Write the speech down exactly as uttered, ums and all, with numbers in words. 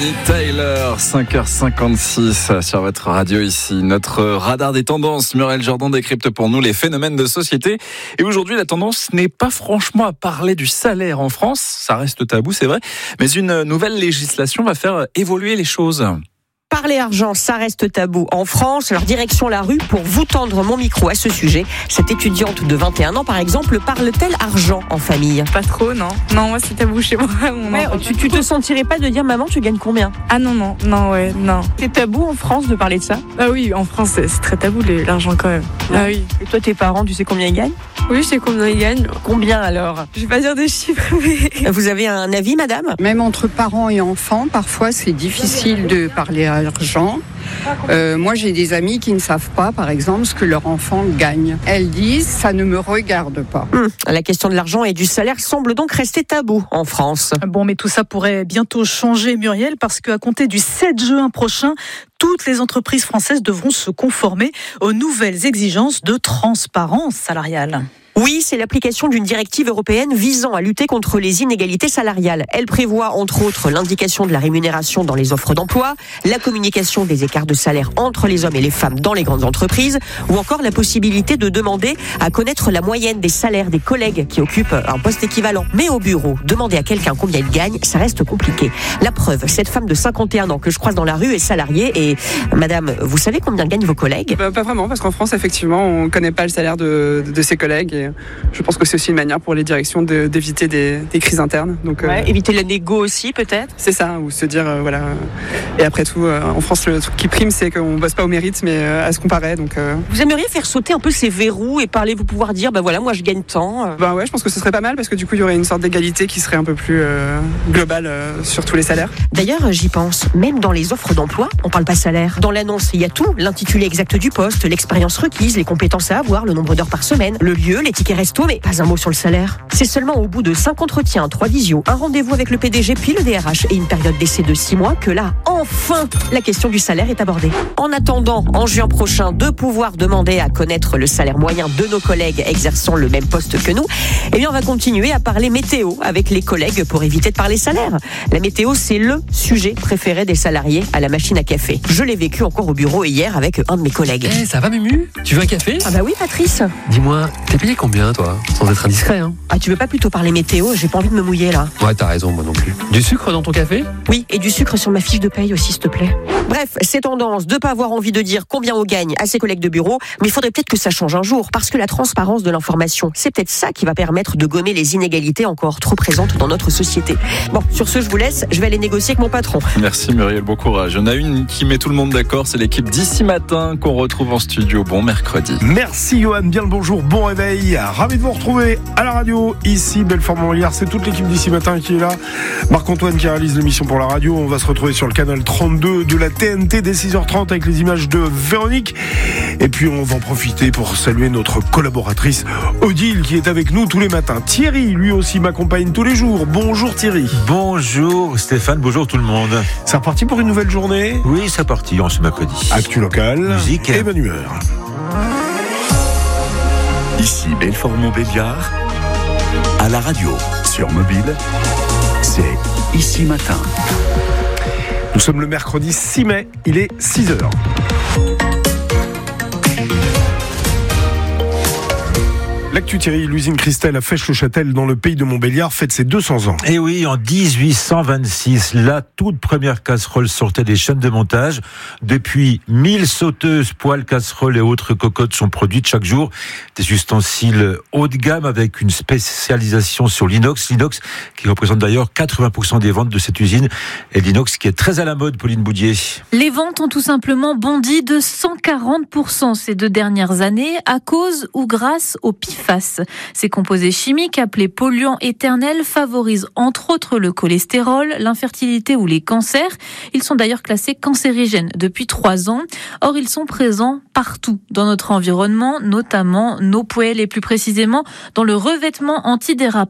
Bonnie Tyler, cinq heures cinquante-six sur votre radio ici. Notre radar des tendances, Muriel Jourdan décrypte pour nous les phénomènes de société. Et aujourd'hui, la tendance n'est pas franchement à parler du salaire en France. Ça reste tabou, c'est vrai. Mais une nouvelle législation va faire évoluer les choses. Parler argent, ça reste tabou en France. Alors direction la rue pour vous tendre mon micro à ce sujet. Cette étudiante de vingt et un ans, par exemple, parle-t-elle argent en famille ? Pas trop, non. Non, moi c'est tabou chez moi. Ouais, tu, tu te sentirais pas de dire maman, tu gagnes combien ? Ah non, non, non, ouais, non. C'est tabou en France de parler de ça ? Ah oui, en France c'est, c'est très tabou l'argent quand même. Ah oui. Et toi, tes parents, tu sais combien ils gagnent ? Oui, je sais combien ils gagnent. Combien alors ? Je vais pas dire des chiffres, mais... Vous avez un avis, madame ? Même entre parents et enfants, parfois c'est difficile de parler argent. Euh, moi, j'ai des amis qui ne savent pas, par exemple, ce que leur enfant gagne. Elles disent, ça ne me regarde pas. Hum, la question de l'argent et du salaire semble donc rester tabou en France. Bon, mais tout ça pourrait bientôt changer, Muriel, parce qu'à compter du sept juin prochain, toutes les entreprises françaises devront se conformer aux nouvelles exigences de transparence salariale. Oui, c'est l'application d'une directive européenne visant à lutter contre les inégalités salariales. Elle prévoit, entre autres, l'indication de la rémunération dans les offres d'emploi, la communication des écarts de salaire entre les hommes et les femmes dans les grandes entreprises, ou encore la possibilité de demander à connaître la moyenne des salaires des collègues qui occupent un poste équivalent. Mais au bureau, demander à quelqu'un combien il gagne, ça reste compliqué. La preuve, cette femme de cinquante et un ans que je croise dans la rue est salariée et, madame, vous savez combien gagnent vos collègues ? Bah, Pas vraiment, parce qu'en France, effectivement, on ne connaît pas le salaire de, de, de ses collègues. Et je pense que c'est aussi une manière pour les directions de, d'éviter des, des crises internes. Donc, ouais, euh, éviter la négo aussi, peut-être ? C'est ça, ou se dire, euh, voilà. Et après tout, euh, en France, le truc qui prime, c'est qu'on ne bosse pas au mérite, mais euh, à ce qu'on paraît. Donc, euh... Vous aimeriez faire sauter un peu ces verrous et parler, vous pouvoir dire, bah voilà, moi je gagne tant. Bah ouais, je pense que ce serait pas mal, parce que du coup, il y aurait une sorte d'égalité qui serait un peu plus euh, globale euh, sur tous les salaires. D'ailleurs, j'y pense, même dans les offres d'emploi, on parle pas salaire. Dans l'annonce, il y a tout, l'intitulé exact du poste, l'expérience requise, les compétences à avoir, le nombre d'heures par semaine, le lieu, les tickets resto, mais pas un mot sur le salaire. C'est seulement au bout de cinq entretiens, trois visios, un rendez-vous avec le P D G puis le D R H et une période d'essai de six mois que là, enfin, la question du salaire est abordée. En attendant, en juin prochain, de pouvoir demander à connaître le salaire moyen de nos collègues exerçant le même poste que nous, eh bien, on va continuer à parler météo avec les collègues pour éviter de parler salaire. La météo, c'est le sujet préféré des salariés à la machine à café. Je l'ai vécu encore au bureau hier avec un de mes collègues. Hey, ça va, Mumu ? Tu veux un café ? Ah bah oui, Patrice. Dis-moi, t'es payé combien, toi ? Sans être indiscret, hein ? Ah, tu veux pas plutôt parler météo ? J'ai pas envie de me mouiller là. Ouais, t'as raison, moi non plus. Du sucre dans ton café ? Oui, et du sucre sur ma fiche de paye aussi, s'il te plaît. Bref, c'est tendance de pas avoir envie de dire combien on gagne à ses collègues de bureau, mais il faudrait peut-être que ça change un jour, parce que la transparence de l'information, c'est peut-être ça qui va permettre de gommer les inégalités encore trop présentes dans notre société. Bon, sur ce, je vous laisse, je vais aller négocier avec mon patron. Merci Muriel, bon courage. Il y en a une qui met tout le monde d'accord, c'est l'équipe d'ici matin qu'on retrouve en studio. Bon mercredi. Merci Johan, bien le bonjour, bon réveil. Ravi de vous retrouver à la radio, ici, Belfort-Montbéliard. C'est toute l'équipe d'ici matin qui est là. Marc-Antoine qui réalise l'émission pour la radio. On va se retrouver sur le canal trente-deux de la T N T dès six heures trente avec les images de Véronique. Et puis on va en profiter pour saluer notre collaboratrice Odile qui est avec nous tous les matins. Thierry, lui aussi, m'accompagne tous les jours. Bonjour Thierry. Bonjour Stéphane, bonjour tout le monde. C'est reparti pour une nouvelle journée ? Oui, c'est parti, en ce mercredi. Actu local, musique et bonne humeur. Ici Belfort-Montbéliard, à la radio, sur mobile, c'est Ici Matin. Nous sommes le mercredi six mai, il est six heures. L'actu Thierry, l'usine Christelle à Fèche-le-Châtel dans le pays de Montbéliard fête ses deux cents ans. Et oui, en dix-huit cent vingt-six, la toute première casserole sortait des chaînes de montage. Depuis, mille sauteuses, poêles, casseroles et autres cocottes sont produites chaque jour. Des ustensiles haut de gamme avec une spécialisation sur l'inox. L'inox qui représente d'ailleurs quatre-vingts pour cent des ventes de cette usine. Et l'inox qui est très à la mode, Pauline Boudier. Les ventes ont tout simplement bondi de cent quarante pour cent ces deux dernières années à cause ou grâce au P F A S. Ces composés chimiques appelés polluants éternels favorisent entre autres le cholestérol, l'infertilité ou les cancers. Ils sont d'ailleurs classés cancérigènes depuis trois ans. Or, ils sont présents partout dans notre environnement, notamment nos poêles et plus précisément dans le revêtement antidérapant